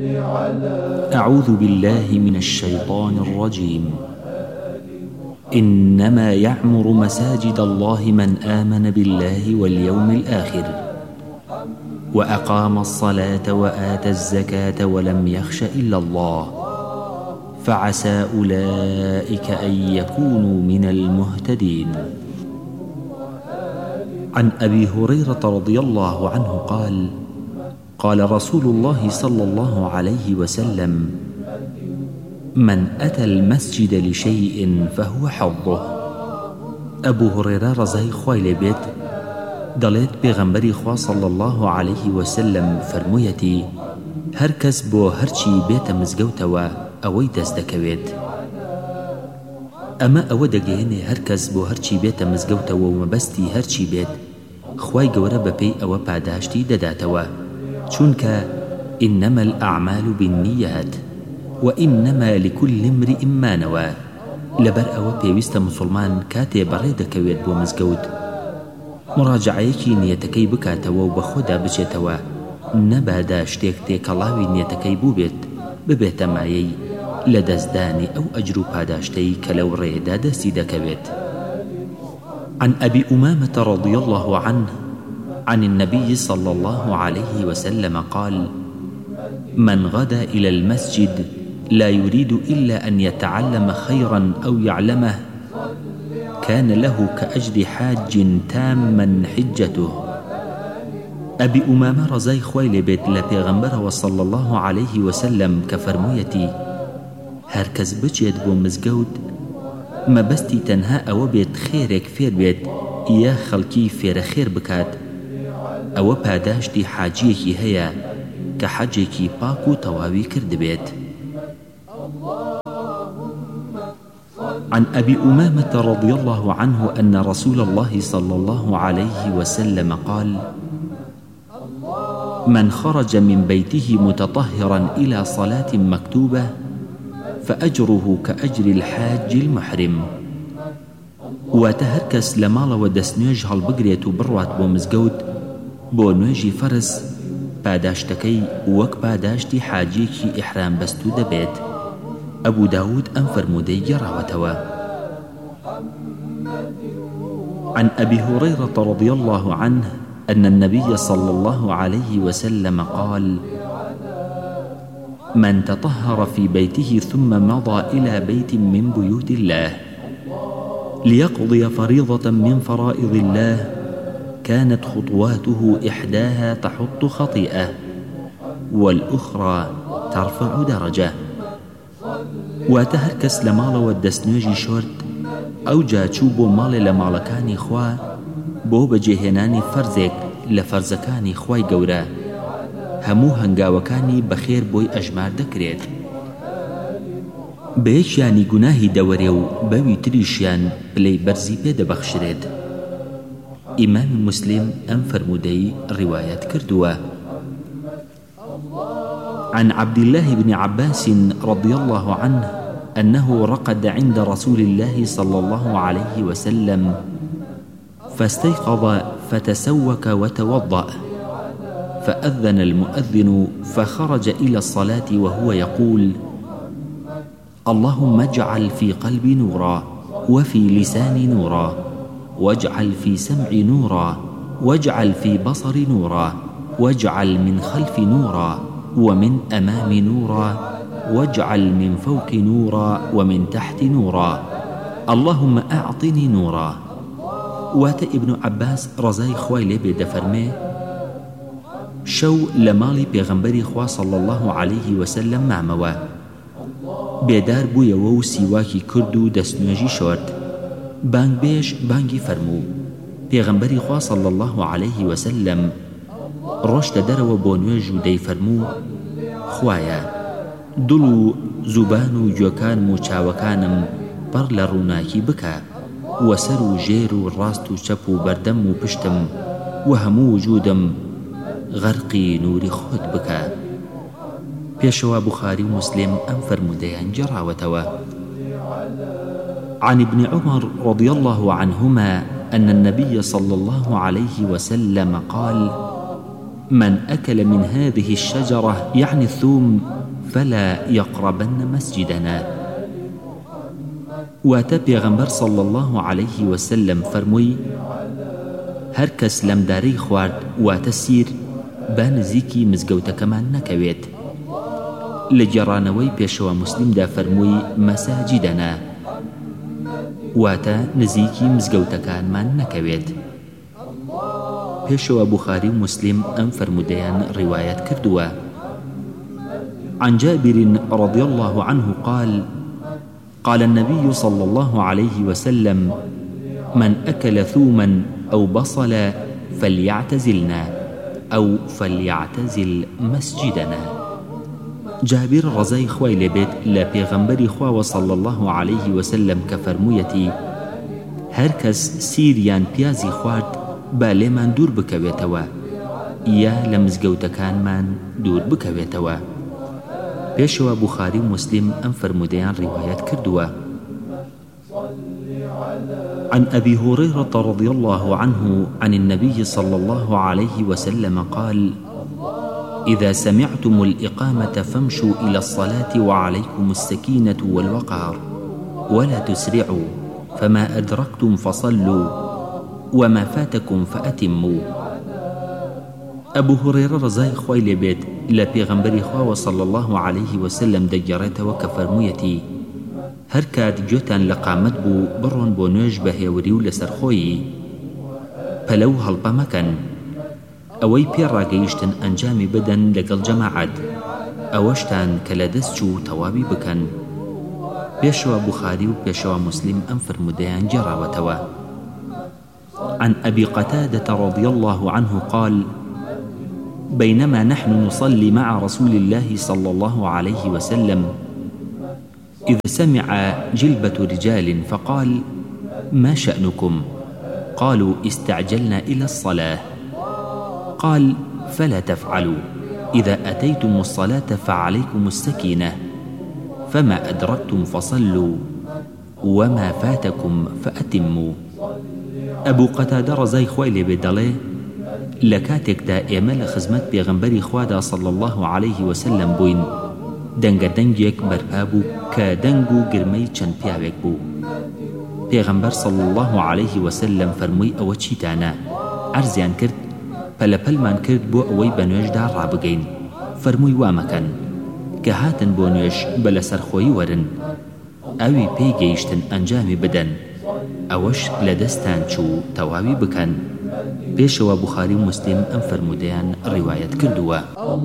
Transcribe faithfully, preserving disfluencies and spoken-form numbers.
أعوذ بالله من الشيطان الرجيم. إنما يعمر مساجد الله من آمن بالله واليوم الآخر وأقام الصلاة وآتى الزكاة ولم يخش إلا الله فعسى أولئك أن يكونوا من المهتدين. عن أبي هريرة رضي الله عنه قال: قال رسول الله صلى الله عليه وسلم: من أتى المسجد لشيء فهو حظه. أبو هريرة رضي خوای بێت دەڵێت پێغەمبەری خوا صلى الله عليه وسلم فرموویەتی: هەر کەس بۆ هەرچی بێتە مزگەوتەوە ئەوەی دەست دەکەوێت. ئەمە ئەوە دەگەیەنێ هەر کەس بۆ هەرچی بێتە مزگەوتەوە و مەبەستی هەرچی بێت خوای گەورە بەپێی ئەوە پاداشتی دەداتەوە، چونکە إنما الأعمال بالنيات وإنما لكل امرئ ما نوى. لەبەر ئەوە پێویستە مسلمان کاتێ بەڕێ دەکەوێت بۆ مزگەوت مراجعەیەکی نیەتەکەی بکاتەوە و بەخۆدا بچێتەوە، نەبادا شتێک تێکەڵاوی نیەتەکەی بوو بێت ببێتە مایەی لە دەستدانی ئەو ئەجر و پاداشتەی کە لەو ڕێدا دەستی دەکەوێت. عن أبي أمامة رضي الله عنه عن النبي صلى الله عليه وسلم قال: من غدا إلى المسجد لا يريد إلا أن يتعلم خيرا أو يعلمه كان له كأجر حاج تاما حجته. أبي أمامة رضي خوای بێت لە پێغەمبەرەوە صلى الله عليه وسلم کە فەرموویەتی: هەرکەس بچێت بۆ مزگەوت مەبەستی تەنها ئەوە بێت خێرێک فێر بێت یا خەڵکی فێرە خێر بکات، ئەوە پاداشتی حاجیەکی هەیە کە حەجێکی پاک و تەواوی کردبێت. عن أبي أمامة رضي الله عنه أن رسول الله صلى الله عليه وسلم قال: من خرج من بيته متطهرا إلى صلاة مكتوبة فأجره كأجر الحاج المحرم. واتهركس لمال ودسنوج هالبقريت بروات بومزقود بونوجي فرس پاداشتكي وك پاداشتي حاجيكي إحرام بستو دبيت. أبو داود أنفر مدي راوتوا. عن أبي هريرة رضي الله عنه أن النبي صلى الله عليه وسلم قال: من تطهر في بيته ثم مضى إلى بيت من بيوت الله ليقضي فريضة من فرائض الله كانت خطواته إحداها تحط خطيئة والأخرى ترفع درجة. واتهركس لمال ودسنوجي شورت أو جاچو بو مال لمالكاني خوا بو بجهناني فرزك لفرزكاني خواي گورا هەموو هەنگاوەکانی بەخێر بۆی ئەژمار دەکرێت. بە یەکیانی گوناهی دەوەرێ و بەوی تریشیان پلەی بەرزی پێدەبەخشرێت. ئیمامی موسلم ئەم فەرموودەی ڕیوایەت کردووە. عن عبد الله بن عباس رضي الله عنه أنه رقد عند رسول الله صلى الله عليه وسلم فاستيقظ فتسوك وتوضأ فأذن المؤذن فخرج إلى الصلاة وهو يقول: اللهم اجعل في قلبي نورا وفي لساني نورا واجعل في سمعي نورا واجعل في بصري نورا واجعل من خلفي نورا ومن أمامي نورا واجعل من فوق نورا ومن تحت نورا اللهم أعطني نورا. وات ابن عباس رضي خوای لێ بێ دەفەرمێ: شەو لە ماڵی پێغەمبەری خوا صلى الله عليه وسلم مامەوە، بێدار بوویەوە و سیواکی کرد و دەستنوێژی شۆرد. بانگبێژ بانگی فەرموو. پێغەمبەری خوا صلى الله عليه وسلم ڕۆشتە دەرەوە بۆ نوێژ و دەیفەرموو: خوایە دڵ و زوبان و گوێکانم و چاوەکانم پڕ لە ڕووناکی بکە و سەر و ژێر و ڕاست و چەپ و بەردەم و پشتم و هەموو وجودم غەرقی نوری خۆت بکە. پێشەوە بوخاری و مسلم ئەم فەرموودەیان جێڕاوەتەوە. عن ابن عمر رضي الله عنهما أن النبي صلى الله عليه وسلم قال: من أكل من هذه الشجرة يعني الثوم فلا يقربن مسجدنا. واتە پێغەمبەر صلى الله عليه وسلم فەرمووی هەر کەس لەمدارەی خوارد واتە سیر با نزیکی مزگەوتەکەمان نەکەوێت. لە گێڕانەوەی پێشەوە موسلیمدا فەرمووی مەساجیدەنا واتە نزیکی مزگەوتەکانمان نەکەوێت. پێشەوە بوخاری و مسلم ئەم فەرمودەیان ڕیوایەت کردووە. عن جابر رضي الله عنه قال قال النبي صلى الله عليه وسلم من أكل ثوما أو بصلا فليعتزلنا أو فليعتزل مسجدنا. جابر رضای خوای لێبێت لە پێغەمبەری خواوە صلى الله عليه وسلم کە فەرموویەتی هەر کەس سیریان پیازی خوارد با لێمان دوور بکەوێتەوە یا لە مزگەوتەکانمان دوور بکەوێتەوە. پێشەوە بوخاری و مسلم ئەم فەرمودەیان ڕیوایەت کردووە. عن أبي هريرة رضي الله عنه عن النبي صلى الله عليه وسلم قال إذا سمعتم الإقامة فامشوا إلى الصلاة وعليكم السكينة والوقار ولا تسرعوا فما أدركتم فصلوا وما فاتكم فأتموا. أبو هريرة رضای خوای لێبێت لە پێغەمبەری خواوە صلى الله عليه وسلم دەگەڕێتەوە کە فەرموویەتی هەر کات گوێتان لە قامەت بوو بڕۆن بۆ نوێژ بە هێوری و لەسەرخۆیی پەلەو هەڵپە مەکەن ئەوەی پێڕاگەیشتن ئەنجامی بدەن لەگەڵ جەماعەت ئەوەشتان کە لە دەست چوو تەواوی بکەن. پێشەوە بوخاری و پێشەوە مسلم ئەم فەرمودەیان گێڕاوەتەوە. عن أبي قتادة رضي الله عنه قال بينما نحن نصلي مع رسول الله صلى الله عليه وسلم إذ سمع جلبة رجال فقال ما شأنكم؟ قالوا استعجلنا إلى الصلاة. قال فلا تفعلوا إذا أتيتم الصلاة فعليكم السكينة فما أدركتم فصلوا وما فاتكم فأتموا. أبو قتادة رضای خوای لێبێت دەڵێ لە کاتێکدا ئێمە لە خزمەت پێغەمبەری خوادا صلى الله عليه وسلم بووین دەنگە دەنگێک بەرپا بوو کە دەنگ و گرمەی چەند پیاوێک بوو. پێغەمبەر صلى الله عليه وسلم فەرمووی ئەوە چیتانە؟ عەرزیان کرد پەلەپەلمان کرد بۆ ئەوەی بە نوێژدا ڕابگەین. فەرمووی وامەکەن کە هاتن بۆ نوێژ بە لەسەرخۆیی وەرن ئەوی پێی گەیشتن ئەنجامی بدەن ئەوەش لە دەستان چوو تەواوی بکەن. پێشەوە بوخاری و مسلم ئەم فەرمودەیان ڕیوایەت کردووە.